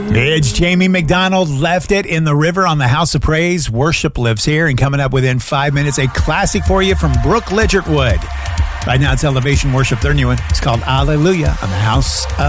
It's Jamie McDonald. Left it in the river on the House of Praise. Worship lives here, and coming up within 5 minutes, a classic for you from Brooke Ligertwood. Right now, it's Elevation Worship. Their new one. It's called Alleluia on the House of